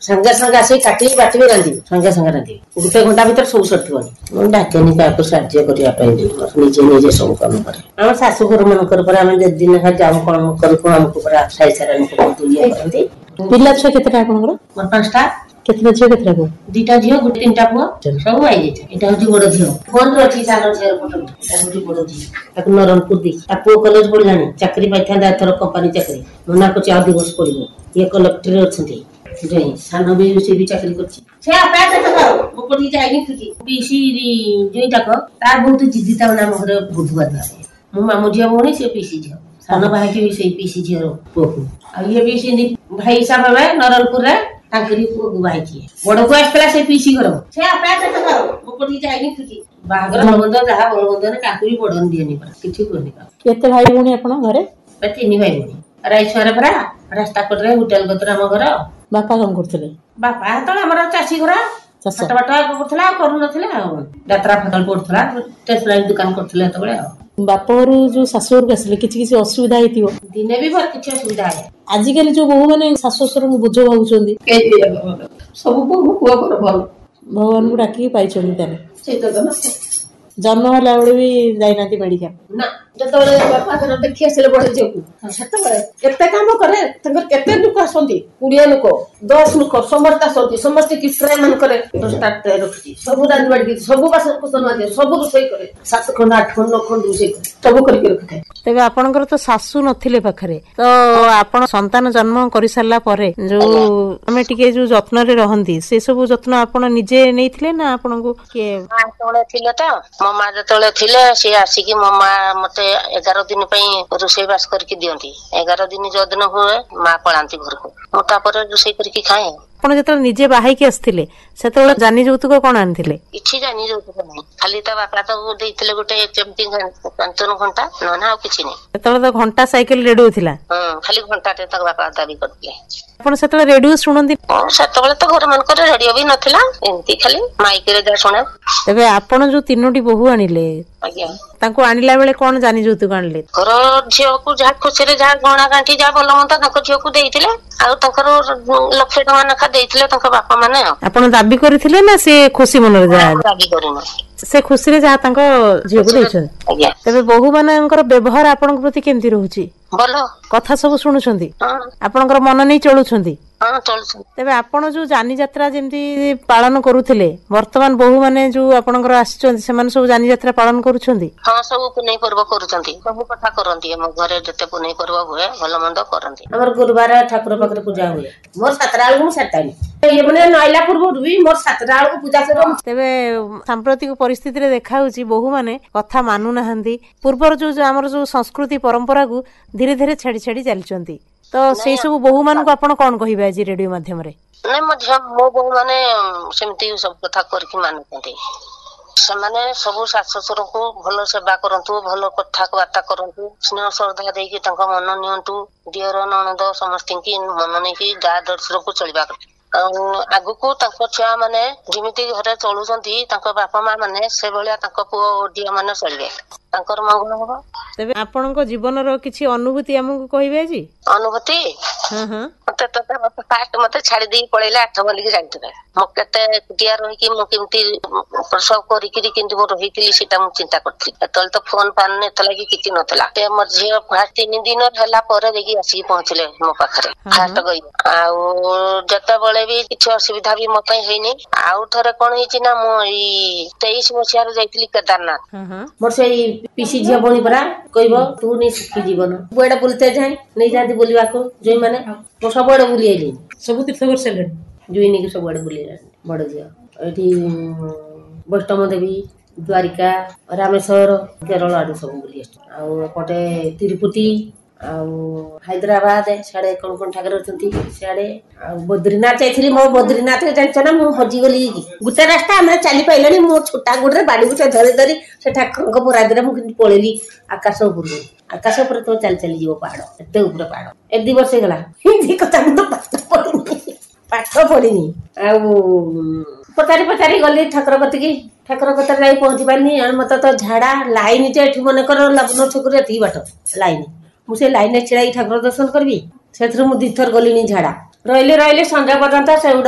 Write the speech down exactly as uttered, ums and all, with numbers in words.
संगे संगे आस काटी बाटी रांधि संगे संगे रांधि गोटे घंटा भर सब सर डाकेनि क्या साज्य करने निजे निजे सब कम करे आम शाशुघर मनकर आम दिन जाऊ कम करमको साई सारा लोग बहुत ये करते पिला छुआ केतेटा आपनकर मोर पांचटा केतना झियो केतेटा पुओ दुटा झियो गोटे तीनटा पुओ सब आई जाए एटा होची बड़ झियो फोन रे अछि सानो झियो फोटो एटा होची बड़ झियो ताक नरनपुर दी ता पुओ कॉलेज पढलानी चाकरी पाइथांदा एथर कंपनी चाकरी मना को चार दिवस पड़िबो ये कलेक्टर अछंती जय सानो भी से भी चाकरी करछि से आपा से तो ऊपर जाइनी खुजी पीसी जोइटा को तार बहुत जिद्दिता नाम घर बुधवार बारे मो मामू झियो बोनी से पीसी झियो सानो भाई के भी से पीसी झियो पुओ आ ये भी से भाई साहब है नरनपुर रे ताकरी पुओ भाई की बड़ को आसला से पीसी घर से आपा से तो ऊपर जाइनी खुजी बागर बंद जहा बंद ने काकू भी बडन दियनी पर किछि कोनी का केते भाई भौणी आपन घरे तीन भाई भौणी राइछरे परा रास्ता कटरे होटल गतर हम घर बापा काम करथले बापा तो हमर चाची घर फट फट करथला करू नथले यात्रा फटल पड़थला टेस्टलाइट दुकान करथले त बळे बापरू जो सासुर कसले किछि किछि असुविधा हेतियो दिने भी भर किछि असुविधा है आजि काली जो बहु माने सासु ससुर को बुझो भाउचंदी सब बहु पुआ कर भल भगवान को डाकी पाइचंदी तने से तो ना जन्म होला बळे भी जाइनाती मेडिकल ना जतो बळे बापा घर देखि आसले बळे जेकु सत बळे केते काम करे तंगर केते लोक आसंती कुड़िया लोक दस लोक समस्त आसंती समस्त की ट्रे मन करे तो स्टार्ट रखी सब रांध बाड़ी सब बासन कुसन माजे सब रोसई करे सात खंड आठ खंड नौ खंड रोसई करे सब करके रखते तबे आपनकर तो सासु नथिले पाखरे तो आपण संतान जन्म करि सारला परे जो हमें टिके जो जत्न रे रहंती से सब जत्न आपण निजे नैथिले ना आपण को के मां तोळे थिले त मम्मा जतळे थिले से आसी की मम्मा मते ग्यारह दिन रोसई बास करके दियंती ग्यारह दिन जो दिन हुए माँ पलांती घर को मोटा पर रोसई करके खाए आपण जतळे निजे बाहाई के आस्थिले सेतळे जानि जोतुक कोन आनथिले किछि जानि जोतुक नै खाली त बापा तो देइथिले गोटे चमटी पंचावन घंटा न ना किछि नै सेतळे तो घंटा साइकिल रेडियो थिला हां खाली घंटा ते तक बापा दाबी करथिले आपण सेतळे रेडियो सुनंदी सेतळे तो घर मन कर रेडियो भी नथिला एंती खाली माइक रे जा सुना तबे आपण जो तीनोटी बहु आनिले आज्ञा तांको आनिला बेले कोन जानि जोतुक आनले घर झियो को जा खुशी रे जा गणा गांठी जा बोल मन ताको झियो को देइथिले आ तंकर लक्ष टका नखा देइथिले तंकर बापा माने आपण दाबी करथिले ना से खुशी मन रे जा दाबी करिनो से खुशी रे जा तांको झियो को देछन आज्ञा तबे बहु मानकर व्यवहार आपण प्रति केमती रहउची बोलो कथा सब सुनुछंती हां आपनकर मन नै चलुछंती हां चलछ तबे आपण जो जानि यात्रा जेमती पालन करूथिले वर्तमान बहु माने जो आपनकर आछन से माने सब जानि यात्रा पालन करूछंती हां सब पुनै पर्व करूछंती सब कथा करंती हम घरे जते पुनै पर्व होए भलो मंद करंती हमर गुरुवार ठाकुर पाखरे पूजा हुए मोर सातराल को सातटानी ये माने नइला पूर्व भी मोर सातराल को पूजा कर तबे सांप्रतिक परिस्थिति रे देखा होची बहु माने कथा मानु नहंदी पूर्वर जो हमर जो संस्कृति परंपरा को धीरे धीरे छाड़ी छाड़ी चलचंती तो सेई सब बहु मान को आपण कोन कहिबा जी रेडियो माध्यम रे नै मध्य मो बहु माने सेमती सब कथा करकी मानते ସେମାନେ ସବୁ ଶାଶୁ ଶ୍ୱଶୁରଙ୍କୁ ଭଲ ସେବା କରନ୍ତୁ ଭଲ କଥାବାର୍ତ୍ତା କରନ୍ତୁ ସ୍ନେହ ଶ୍ରଦ୍ଧା ଦେଇକି ତାଙ୍କ ମନ ନିଅନ୍ତୁ ଦିଅର ନଣନ୍ଦ ସମସ୍ତଙ୍କୁ ମନ ନେଇକି ଗାଁ ଦର୍ଶନକୁ ଚଳିବା କଥା ଆଗକୁ ତାଙ୍କ ଛୁଆ ମାନେ ଯେମିତି ଘରେ ଚଳୁଛନ୍ତି ତାଙ୍କ ବାପା ମା ମାନେ ସେଭଳିଆ ତାଙ୍କ ପୁଅ ଝିଅ ମାନେ ଚଳିବେ ତାଙ୍କର ମଙ୍ଗଳ ହବ ତେବେ ଆପଣଙ୍କ ଜୀବନର କିଛି ଅନୁଭୂତି ଆମକୁ କହିବେ ଆଜି ଅନୁଭୂତି ହଁ ହଁ ମତେ ତ ଫାଷ୍ଟ ମତେ ଛାଡି ଦେଇ ପଳେଇଲେ ଆଠ ବୋଲିକି ଜାଣିଥିବେ ମୁଁ କେତେ ଏକୁଟିଆ ରହିକି ମୁଁ କେମିତି ପ୍ରସବ କରିକିରି କିନ୍ତୁ ମୁଁ ରହିଥିଲି ସେଟା ମୁଁ ଚିନ୍ତା କରିଥିଲି ସେତେବେଳେ ତ ଫୋନ ଫାନ ଏତେ ଲାଗି କିଛି ନଥିଲା ମୋ ଝିଅ ଫାଷ୍ଟ ତିନି ଦିନ ହେଲା ପରେ ଯାଇକି ଆସିକି ପହଞ୍ଚିଲେ ମୋ ପାଖରେ ଫାଷ୍ଟ ଗଇ ଆଉ ଯେତେବେଳେ ବି କିଛି ଅସୁବିଧା ବି ମୋ ପାଇଁ ହେଇନି ଆଉ ଥରେ କଣ ହେଇଛି ନା ମୁଁ ଏଇ ତେଇଶ ମସିହାରେ ଯାଇଥିଲି କେଦାରନାଥ ମୋର ସେଇ ପିସି ଝିଅ ଭଉଣୀ ପରା କହିବ ତୁ ନେଇ ସୁଖୀ ଜୀବନ ସବୁଆଡେ ବୁଲତେ ଯାଏ ନେଇ ଯାଆନ୍ତି ବୁଲିବାକୁ ଯୋଇ ମାନେ ମୁଁ ସବୁଆଡେ ବୁଲି ଆଇଲି ସବୁ ତୀର୍ଥ କରିସାରିଲେଣି ଯୋଇ ନେଇକି ସବୁଆଡେ ବୁଲି ବଡ ଝିଅ ଏଠି ବୈଷ୍ଣବ ଦେବୀ ଦ୍ୱାରିକା ରାମେଶ୍ୱର କେରଳ ଆଡୁ ସବୁ ବୁଲି ଆସିଛୁ ଆଉ ଏପଟେ ତିରୁପତି ଆଉ ହାଇଦ୍ରାବାଦ ସିଆଡେ କଣ କଣ ଠାକୁର ଅଛନ୍ତି ସିଆଡେ ଆଉ ବଦ୍ରୀନାଥ ଯାଇଥିଲି ମୋ ବଦ୍ରୀନାଥ ଜାଣିଛ ନା ମୁଁ ହଜିଗଲି ଗୋଟେ ରାସ୍ତା ଆମେ ଚାଲି ପାଇଲାଣି ମୋ ଛୋଟା ଗୋଡରେ ବାଡି ଗୁଟେ ଧରି ଧରି ସେ ଠାକୁରଙ୍କ ପରାଦିରେ ମୁଁ କିନ୍ତୁ ପଳେଇଲି ଆକାଶ ଉପରକୁ ଆକାଶ ଉପରେ ତ ଚାଲି ଚାଲି ଯିବ ପାହାଡ ଏତେ ଉପରେ ପାହାଡ ଏ ଦି ବର୍ଷ ହେଇଗଲା ହିନ୍ଦୀ କଥା ମୁଁ ତ ପାଠ ପଢିନି ପାଠ ପଢିନି ଆଉ ପଚାରି ପଚାରି ଗଲି ଠାକୁର କତିକି ଠାକୁର କତିରେ ଯାଇ ପହଞ୍ଚି ପାରିନି ମତେ ତ ଝାଡା ଲାଇନ ଯେ ଏଠି ମନେକର ଲଗ୍ନ ଛକରୁ ଏତିକି ବାଟ ଲାଇନ ମୁଁ ସେ ଲାଇନରେ ଛିଡାଇ ଠାକୁର ଦର୍ଶନ କରିବି ସେଥିରୁ ମୁଁ ଦିଥର ଗଲିଣି ଝାଡା ରହିଲି ରହିଲି ସନ୍ଧ୍ୟା ପର୍ଯ୍ୟନ୍ତ ସେ